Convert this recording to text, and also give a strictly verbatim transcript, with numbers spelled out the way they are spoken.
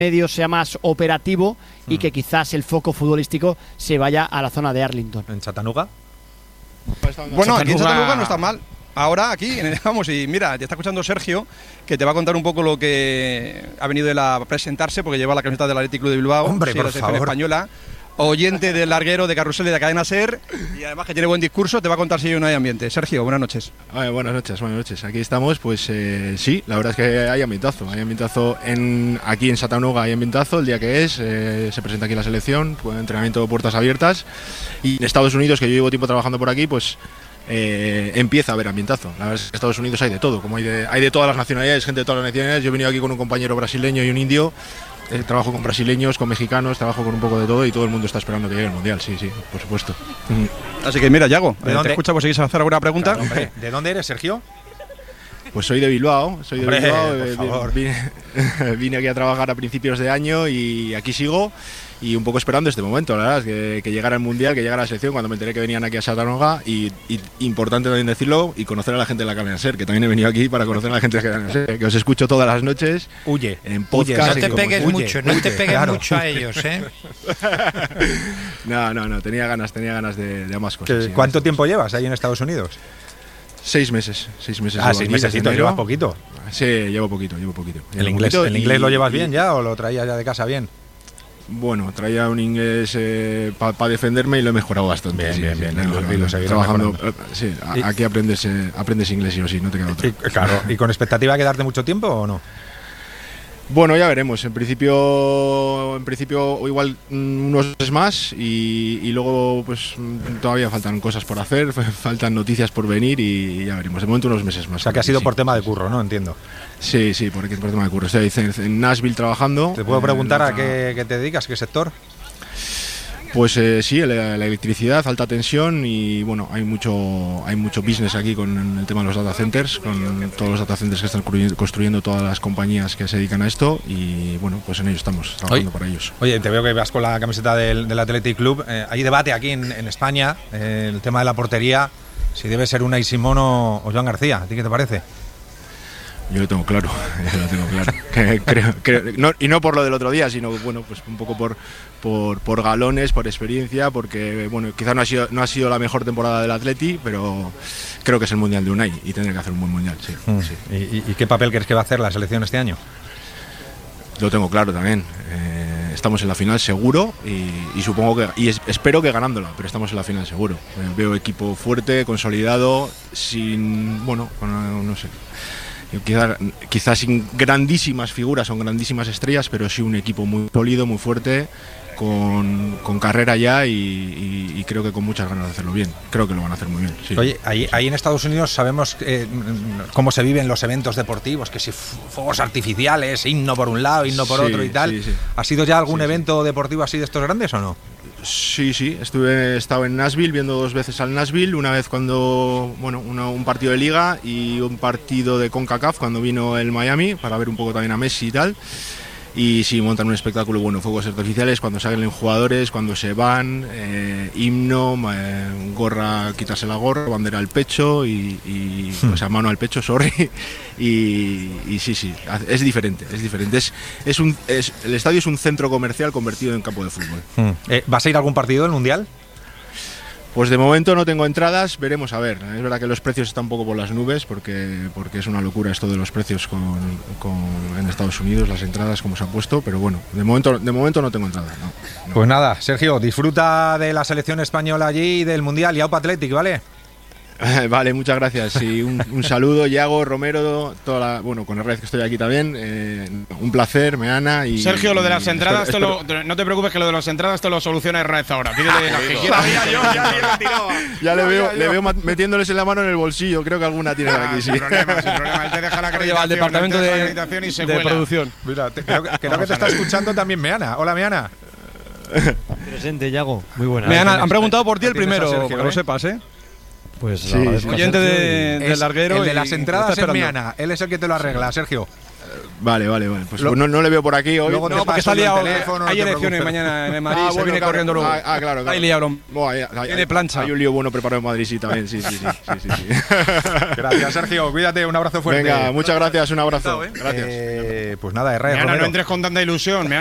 medio sea más operativo y mm. que quizás el foco futbolístico se vaya a la zona de Arlington. ¿En Chattanooga? Bueno, aquí en Chattanooga no está mal. Ahora aquí, vamos, y mira, te está escuchando Sergio, que te va a contar un poco lo que ha venido él a presentarse, porque lleva la camiseta del Athletic Club de Bilbao, Hombre, sí, por la selección favor. española, oyente del larguero de Carrusel y de Cadena Ser, y además que tiene buen discurso, te va a contar si no hay ambiente. Sergio, buenas noches. Ay, buenas noches, buenas noches. Aquí estamos, pues eh, sí, la verdad es que hay ambientazo, hay ambientazo en, aquí en Chattanooga, hay ambientazo el día que es, eh, se presenta aquí la selección, pues, entrenamiento de puertas abiertas, y en Estados Unidos, que yo llevo tiempo trabajando por aquí, pues Eh, empieza a haber ambientazo. La verdad es que en Estados Unidos hay de todo, como hay de, hay de todas las nacionalidades, gente de todas las nacionalidades. Yo he venido aquí con un compañero brasileño y un indio, eh, trabajo con brasileños, con mexicanos, trabajo con un poco de todo y todo el mundo está esperando que llegue el Mundial, sí, sí, por supuesto. Así que mira, Yago, ¿De eh, dónde? te escuchamos si quieres hacer alguna pregunta. Claro, hombre. ¿De dónde eres, Sergio? Pues soy de Bilbao, soy de Hombre, Bilbao, por eh, favor. Vine, vine aquí a trabajar a principios de año y aquí sigo y un poco esperando este momento, la verdad, es que, que llegara el Mundial, que llegara la selección, cuando me enteré que venían aquí a Chattanooga y, y importante también decirlo y conocer a la gente de la Cadena Ser, que también he venido aquí para conocer a la gente de la Cadena Ser, que os escucho todas las noches. Huye, en huye, podcast. No te pegues huye, mucho, no huye, te pegues claro. mucho a ellos, ¿eh? No, no, no, tenía ganas, tenía ganas de, de ambas cosas. Sí, ¿Cuánto tiempo llevas ahí en Estados Unidos? Seis meses, seis meses. Ah, seis mesecitos, llevas poquito. Sí, llevo poquito, llevo poquito. Llevo ¿El inglés, poquito ¿el inglés y, lo llevas y, bien ya o lo traías ya de casa bien? Bueno, traía un inglés eh, para pa defenderme y lo he mejorado bastante. Bien, sí, bien, sí, bien, no, y lo- no, y lo no, seguirás trabajando. mejorando. eh, Sí, a- Y- aquí aprendes, eh, aprendes inglés sí o sí, no te queda otra. Y, claro, ¿y con expectativa de quedarte mucho tiempo o no? Bueno, ya veremos. En principio, en principio igual mm, unos meses más y, y luego pues mm, todavía faltan cosas por hacer, faltan noticias por venir y ya veremos. De momento unos meses más. O sea, que ha sido Sí. por tema de curro, ¿no? Entiendo. Sí, sí, por, por tema de curro. Estoy en, en Nashville trabajando. ¿Te puedo eh, preguntar la- a qué, qué te dedicas, qué sector? Pues eh, sí, la, la electricidad, alta tensión y bueno, hay mucho hay mucho business aquí con el tema de los data centers, con todos los data centers que están construyendo, construyendo todas las compañías que se dedican a esto y bueno, pues en ello estamos trabajando Oye, para ellos. Oye, te veo que vas con la camiseta del, del Athletic Club. Eh, hay debate aquí en, en España, eh, el tema de la portería, si debe ser Unai Simón o, o Joan García. ¿A ti qué te parece? Yo lo tengo claro, yo lo tengo claro. Que creo, creo- no- y no por lo del otro día, sino bueno, pues un poco por, por, por galones, por experiencia, porque bueno, quizás no ha sido no ha sido la mejor temporada del Atleti, pero creo que es el mundial de Unai y tendrá que hacer un buen mundial, sí. sí. ¿Y, y- y qué papel crees que va a hacer la selección este año? Lo tengo claro también. Eh, estamos en la final seguro y, y supongo que y es- espero que ganándola, pero estamos en la final seguro. Eh, veo equipo fuerte, consolidado, sin bueno, con, no sé. Quizás quizás sin grandísimas figuras o grandísimas estrellas, pero sí un equipo muy sólido, muy fuerte, con, con carrera ya y, y- y creo que con muchas ganas de hacerlo bien. Creo que lo van a hacer muy bien. Sí. Oye, ahí, ahí en Estados Unidos sabemos eh, cómo se viven los eventos deportivos, que si fu- fuegos artificiales, himno por un lado, himno por Sí, otro y tal. sí, sí. ¿Ha sido ya algún Sí, sí. evento deportivo así de estos grandes o no? Sí, sí, estuve, he estado en Nashville, viendo dos veces al Nashville, una vez cuando, bueno, uno- un partido de Liga y un partido de CONCACAF cuando vino el Miami, para ver un poco también a Messi y tal. Y sí, montan un espectáculo bueno, fuegos artificiales, cuando salen jugadores, cuando se van, eh, himno, eh, gorra, quitarse la gorra, bandera al pecho, y, y o sea, mano al pecho, sorry, y, y sí, sí, es diferente, es diferente. Es, es un, es, el estadio es un centro comercial convertido en campo de fútbol. Eh, ¿Vas a ir a algún partido del Mundial? Pues de momento no tengo entradas, veremos a ver. Es verdad que los precios están un poco por las nubes porque, porque es una locura esto de los precios con, con, en Estados Unidos, las entradas como se han puesto, pero bueno, de momento, de momento no tengo entradas. No, no. Pues nada, Sergio, disfruta de la selección española allí y del Mundial y Aupa Athletic, ¿vale? Vale, muchas gracias. Y un, un saludo, Yago, Romero, toda la, bueno, con el Red que estoy aquí también. Eh, un placer, Meana. Y, Sergio, lo de las y entradas, espero, te lo, no te preocupes que lo de las entradas te lo soluciona Red ahora. Pídele las que quieras. Ya le veo, le veo metiéndoles en la mano en el bolsillo. Creo que alguna tiene Ah, aquí, sí. sin problema, sin problema. Él te deja la acreditación, Lleva al departamento él te deja de- la acreditación y se de cuela. producción. Mira, te- creo, que- creo que te está escuchando también Meana. Hola, Meana. Presente, Yago. Muy buena. Me han, han preguntado por ti el Tienes a primero, Sergio, para que lo ¿eh? sepas, ¿eh? Pues Sí, lo agradezco a Oyente Sergio de- y- del Es larguero. el de y- las y entradas está en esperando. Meana. Él es el que te lo arregla, Sergio. Vale, vale, vale. Pues lo, no, no le veo por aquí hoy. Luego No, te porque paso está liado. el teléfono, Hay no te elecciones preocupes. mañana en el Madrid, Ah, se bueno, viene claro. corriendo luego. Ah, ah, claro, claro. Ahí liado. Buah, hay, hay- Tiene hay- plancha. Hay un lío bueno preparado en Madrid, sí, también. Sí, sí, sí. sí, sí, sí. Gracias, Sergio. Cuídate, un abrazo fuerte. Venga, muchas gracias, un abrazo. Encantado, ¿eh? Gracias. Eh, pues nada, R. Meana, no Romero. entres con tanta ilusión. Meana.